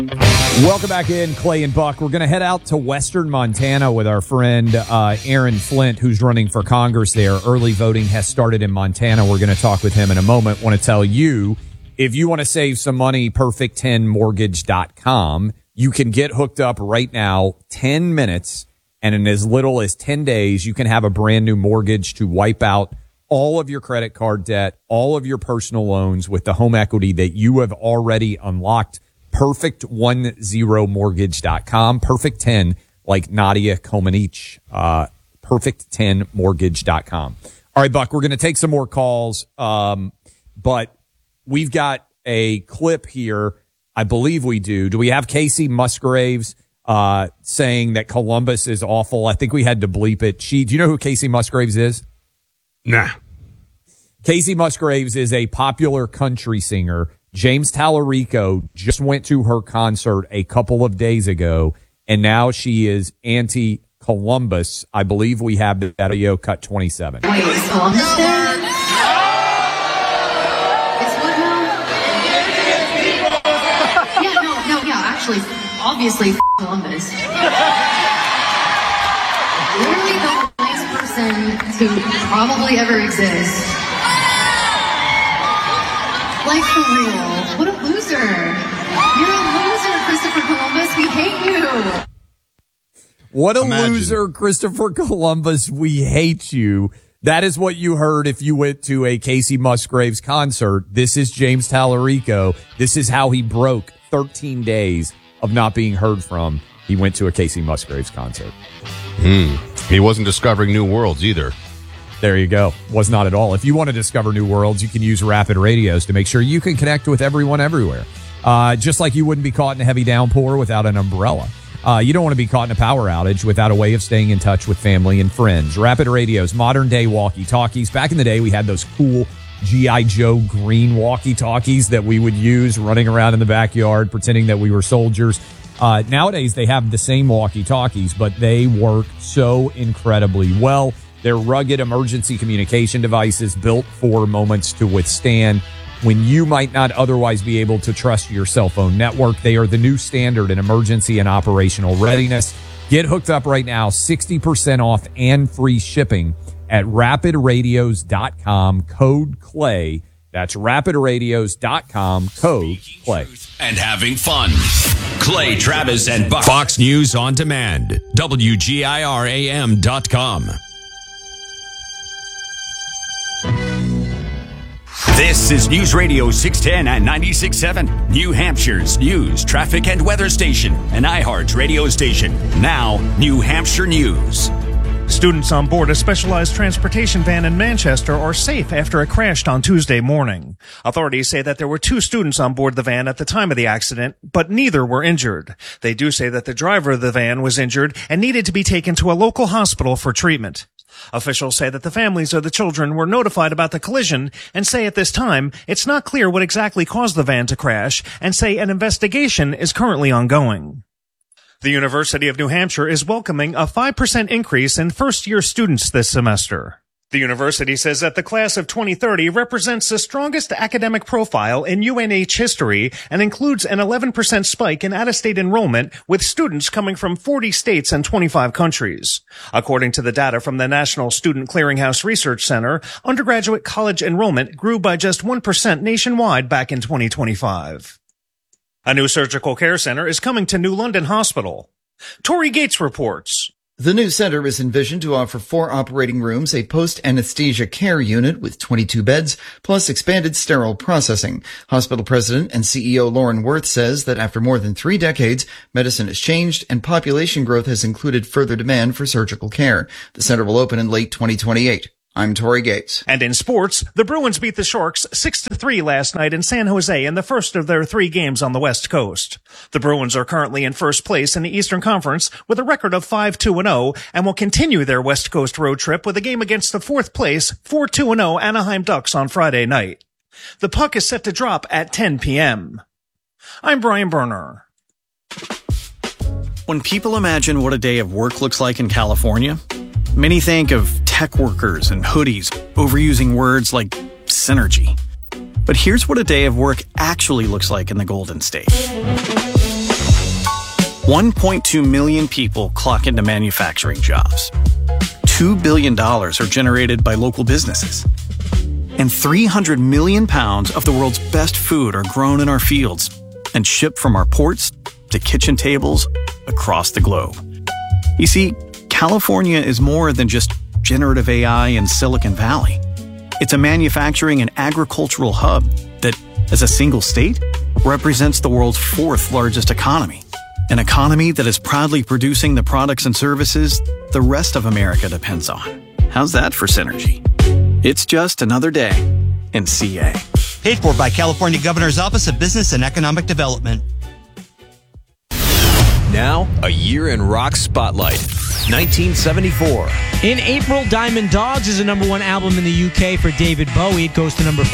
Welcome back in, Clay and Buck. We're going to head out to western Montana with our friend Aaron Flint, who's running for Congress there. Early voting has started in Montana. We're going to talk with him in a moment. Want to tell you, if you want to save some money, perfect10mortgage.com. You can get hooked up right now, 10 minutes, and in as little as 10 days, you can have a brand new mortgage to wipe out all of your credit card debt, all of your personal loans with the home equity that you have already unlocked. Perfect10mortgage.com. Perfect 10, like Nadia Comaneci. Perfect10mortgage.com. All right, Buck, we're going to take some more calls, but we've got a clip here. I believe we do. Do we have Casey Musgraves saying that Columbus is awful? I think we had to bleep it. Do you know who Casey Musgraves is? Nah. Casey Musgraves is a popular country singer. James Tallarico just went to her concert a couple of days ago, and now she is anti-Columbus. I believe we have the video cut 27. Wait, is Columbus there? It's what now? Actually, obviously, Columbus. Literally the nice person to probably ever exist. Like, for real. What a loser. You're a loser, Christopher Columbus. We hate you. What a loser, Christopher Columbus. We hate you. That is what you heard if you went to a Casey Musgraves concert. This is James Tallarico. This is how he broke 13 days of not being heard from. He went to a Casey Musgraves concert. He wasn't discovering new worlds either. There you go. Was not at all. If you want to discover new worlds, you can use Rapid Radios to make sure you can connect with everyone everywhere. Just like you wouldn't be caught in a heavy downpour without an umbrella. You don't want to be caught in a power outage without a way of staying in touch with family and friends. Rapid Radios, modern day walkie-talkies. Back in the day, we had those cool G.I. Joe green walkie-talkies that we would use running around in the backyard, pretending that we were soldiers. Nowadays, they have the same walkie-talkies, but they work so incredibly well. They're rugged emergency communication devices built for moments to withstand when you might not otherwise be able to trust your cell phone network. They are the new standard in emergency and operational readiness. Get hooked up right now, 60% off and free shipping at rapidradios.com, code CLAY. That's rapidradios.com, code CLAY. And having fun. Clay, Travis, and Buck. Fox News on Demand. WGIRAM.com. This is News Radio 610 and 96.7, New Hampshire's news, traffic, and weather station, an iHeart radio station. Now, New Hampshire News. Students on board a specialized transportation van in Manchester are safe after it crashed on Tuesday morning. Authorities say that there were 2 students on board the van at the time of the accident, but neither were injured. They do say that the driver of the van was injured and needed to be taken to a local hospital for treatment. Officials say that the families of the children were notified about the collision and say at this time it's not clear what exactly caused the van to crash and say an investigation is currently ongoing. The University of New Hampshire is welcoming a 5% increase in first-year students this semester. The university says that the class of 2030 represents the strongest academic profile in UNH history and includes an 11% spike in out-of-state enrollment, with students coming from 40 states and 25 countries. According to the data from the National Student Clearinghouse Research Center, undergraduate college enrollment grew by just 1% nationwide back in 2025. A new surgical care center is coming to New London Hospital. Tory Gates reports. The new center is envisioned to offer 4 operating rooms, a post-anesthesia care unit with 22 beds, plus expanded sterile processing. Hospital president and CEO Lauren Wirth says that after more than 3 decades, medicine has changed and population growth has included further demand for surgical care. The center will open in late 2028. I'm Tory Gates. And in sports, the Bruins beat the Sharks 6-3 last night in San Jose in the first of their 3 games on the West Coast. The Bruins are currently in first place in the Eastern Conference with a record of 5-2-0 and will continue their West Coast road trip with a game against the 4th place 4-2-0 Anaheim Ducks on Friday night. The puck is set to drop at 10 p.m. I'm Brian Berner. When people imagine what a day of work looks like in California, many think of tech workers and hoodies, overusing words like synergy. But here's what a day of work actually looks like in the Golden State. 1.2 million people clock into manufacturing jobs. $2 billion are generated by local businesses. And 300 million pounds of the world's best food are grown in our fields and shipped from our ports to kitchen tables across the globe. You see, California is more than just generative AI in Silicon Valley. It's a manufacturing and agricultural hub that, as a single state, represents the world's fourth largest economy. An economy that is proudly producing the products and services the rest of America depends on. How's that for synergy? It's just another day in CA. Paid for by California Governor's Office of Business and Economic Development. Now, a year in rock spotlight. 1974. In April, Diamond Dogs is a #1 album in the UK for David Bowie. It goes to number